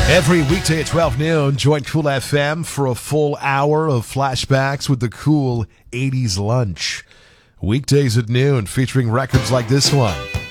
Every weekday at 12 noon, join Cool FM for a full hour of flashbacks with the cool 80s lunch. Weekdays at noon featuring records like this one.